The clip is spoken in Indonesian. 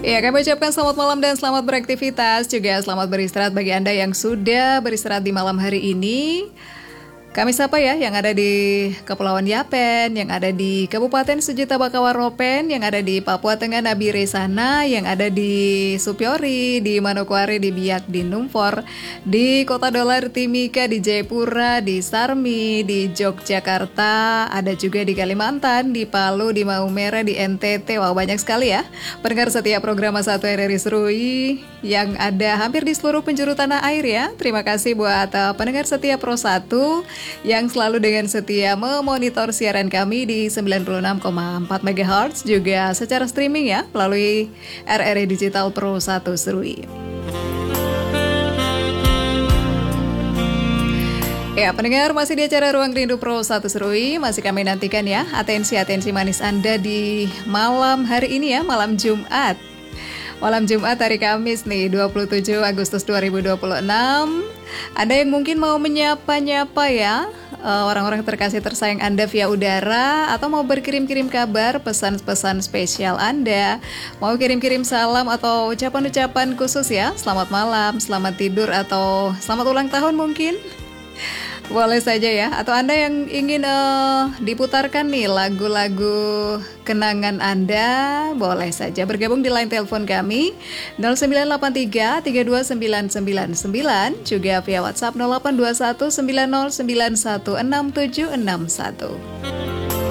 Ya, kami ucapkan selamat malam dan selamat beraktivitas. Juga selamat beristirahat bagi Anda yang sudah beristirahat di malam hari ini. Kami sapa ya yang ada di Kepulauan Yapen, yang ada di Kabupaten Sujuta Bakawaropen, yang ada di Papua Tengah Nabire sana, yang ada di Supiori, di Manokwari, di Biak, di Numfor, di Kota Dolar Timika, di Jayapura, di Sarmi, di Yogyakarta, ada juga di Kalimantan, di Palu, di Maumere, di NTT. Wow, banyak sekali ya pendengar setiap program 1 RRI Serui yang ada hampir di seluruh penjuru tanah air ya. Terima kasih buat pendengar setiap Pro 1 yang selalu dengan setia memonitor siaran kami di 96,4 MHz, juga secara streaming ya melalui RRI Digital Pro 1 Serui. Ya, pendengar, masih di acara Ruang Rindu Pro 1 Serui, masih kami nantikan ya atensi manis Anda di malam hari ini ya, malam Jumat. Malam Jumat hari Kamis nih, 27 Agustus 2026. Ada yang mungkin mau menyapa-nyapa ya orang-orang terkasih tersayang Anda via udara, atau mau berkirim-kirim kabar, pesan-pesan spesial Anda, mau kirim-kirim salam atau ucapan-ucapan khusus ya, selamat malam, selamat tidur, atau selamat ulang tahun mungkin. Boleh saja ya, atau Anda yang ingin diputarkan nih lagu-lagu kenangan Anda, boleh saja bergabung di line telepon kami 0983 32999, juga via WhatsApp 0821 9091 6761.